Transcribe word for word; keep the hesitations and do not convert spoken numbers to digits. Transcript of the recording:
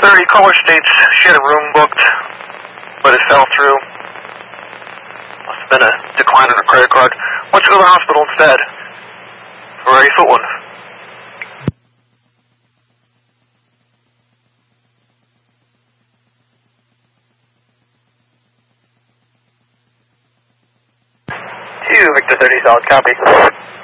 thirty, caller states she had a room booked, but it fell through. Must have been a decline on her credit card. Wants to go to the hospital instead. For a foot one. Two, Victor thirty, solid copy.